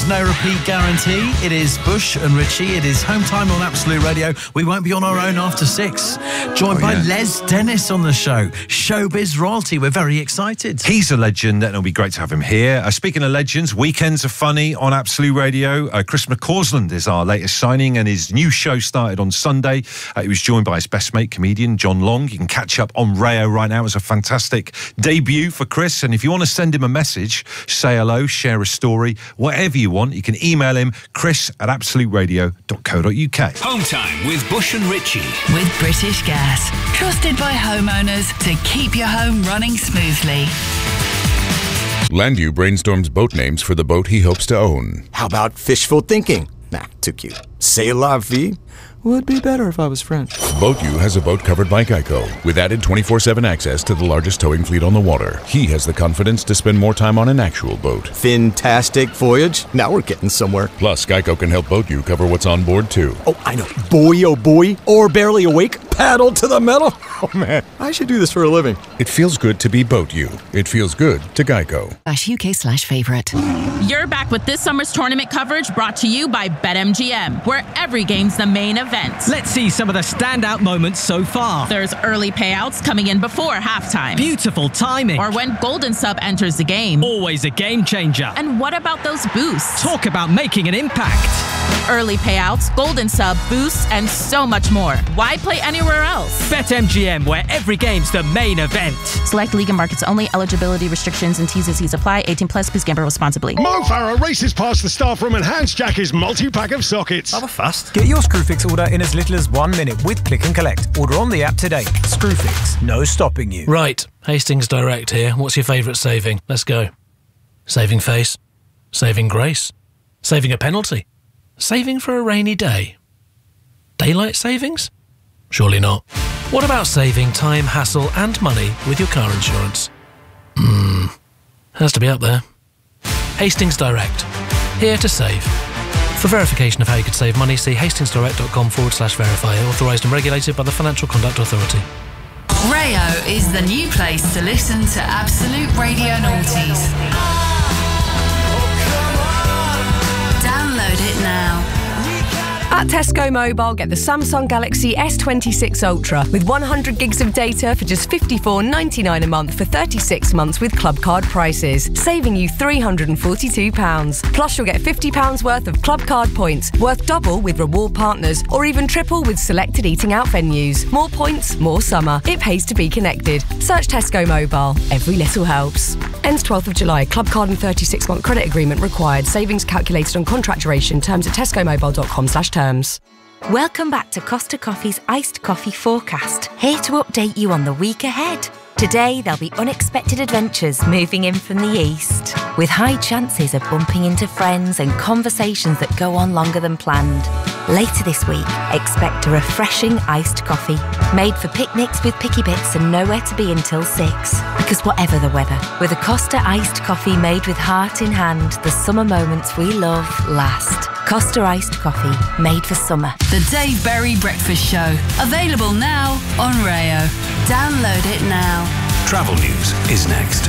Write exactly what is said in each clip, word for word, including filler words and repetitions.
There's no repeat guarantee. It is Bush and Richie. It is home time on Absolute Radio. We won't be on our own after six. Joined oh, by yeah. Les Dennis on the show. Showbiz royalty. We're very excited. He's a legend, and it'll be great to have him here. Uh, speaking of legends, weekends are funny on Absolute Radio. Uh, Chris McCausland is our latest signing, and his new show started on Sunday. Uh, he was joined by his best mate, comedian John Long. You can catch up on Rayo right now. It's a fantastic debut for Chris, and if you want to send him a message, say hello, share a story, whatever you want, you can email him, chris at absolute radio dot co dot uk. Home time with Bush and Richie. With British Gas. Trusted by homeowners to keep your home running smoothly. Landu brainstorms boat names for the boat he hopes to own. How about fishful thinking? Nah, too cute. C'est la vie would be better if I was French. BoatU has a boat covered by Geico, with added twenty-four seven access to the largest towing fleet on the water. He has the confidence to spend more time on an actual boat. Fantastic voyage. Now we're getting somewhere. Plus, Geico can help BoatU cover what's on board, too. Oh, I know. Boy, oh boy. Or barely awake. Paddle to the metal. Oh, man. I should do this for a living. It feels good to be BoatU. It feels good to Geico. Slash U K slash favourite. You're back with this summer's tournament coverage brought to you by BetMGM, where every game's the main event. Let's see some of the standout moments so far. There's early payouts coming in before halftime. Beautiful timing. Or when Golden Sub enters the game. Always a game changer. And what about those boosts? Talk about making an impact. Early payouts, Golden Sub, boosts, and so much more. Why play anywhere else? BetMGM, where every game's the main event. Select league and markets only. Eligibility restrictions and T's and C's apply. eighteen plus, please gamble responsibly. Mo Farah races past the staff room and hands Jack his multi-pack of sockets. That was fast. Get your Screwfix order in as little as one minute with Click and Collect. Order on the app today. Screwfix, no stopping you. Right, Hastings Direct here. What's your favourite saving? Let's go. Saving face. Saving grace. Saving a penalty. Saving for a rainy day. Daylight savings? Surely not. What about saving time, hassle and money with your car insurance? Hmm, has to be up there. Hastings Direct. Here to save. For verification of how you could save money, see hastingsdirect.com forward slash verify. Authorised and regulated by the Financial Conduct Authority. Rayo is the new place to listen to Absolute Radio Noughties. Download it now. At Tesco Mobile, get the Samsung Galaxy S twenty-six Ultra with one hundred gigs of data for just fifty-four ninety-nine a month for thirty-six months with Club Card prices, saving you three hundred forty-two pounds. Plus, you'll get fifty pounds worth of Club Card points, worth double with reward partners, or even triple with selected eating out venues. More points, more summer. It pays to be connected. Search Tesco Mobile. Every little helps. Ends twelfth of July. Club Card and thirty-six month credit agreement required. Savings calculated on contract duration. Terms at tescomobile.com slash terms. Welcome back to Costa Coffee's Iced Coffee Forecast, here to update you on the week ahead. Today, there'll be unexpected adventures moving in from the east, with high chances of bumping into friends and conversations that go on longer than planned. Later this week, expect a refreshing iced coffee, made for picnics with picky bits and nowhere to be until six. Because whatever the weather, with a Costa iced coffee made with heart in hand, the summer moments we love last. Costa iced coffee, made for summer. The Dave Berry Breakfast Show, available now on Rayo. Download it now. Travel news is next.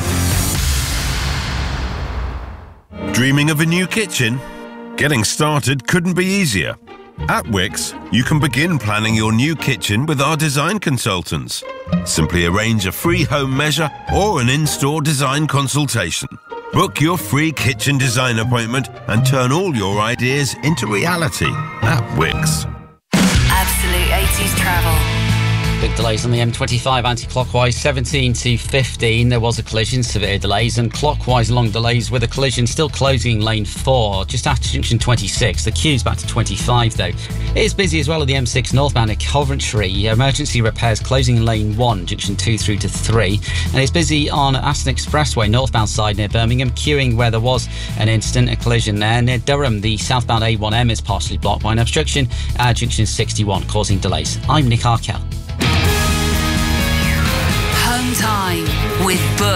Dreaming of a new kitchen? Getting started couldn't be easier. At Wix, you can begin planning your new kitchen with our design consultants. Simply arrange a free home measure or an in-store design consultation. Book your free kitchen design appointment and turn all your ideas into reality at Wix. Absolute eighties travel. Big delays on the M twenty-five anti-clockwise, seventeen to fifteen. There was a collision, severe delays, and clockwise long delays with a collision still closing lane four just after junction twenty-six. The queue's back to twenty-five though. It is busy as well at the M six northbound at Coventry. Emergency repairs closing lane one, junction two through to three. And it's busy on Aston Expressway northbound side near Birmingham, queuing where there was an incident, a collision there. Near Durham, the southbound A one M is partially blocked by an obstruction at junction sixty-one, causing delays. I'm Nick Arkell. Home time with Bush.